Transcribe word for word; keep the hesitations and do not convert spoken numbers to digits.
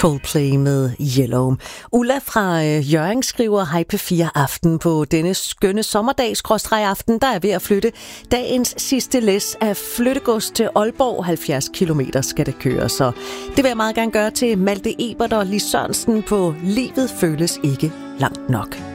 Coldplay med Yellow. Ulla fra øh, Hjørring skriver: Hej P fire Aften. På denne skønne sommerdag skråstreg aften, der er ved at flytte dagens sidste læs af flyttegods til Aalborg. halvfjerds kilometer skal det køre, så det vil jeg meget gerne gøre til Malte Ebert og Lis Sørensen på Livet føles ikke langt nok.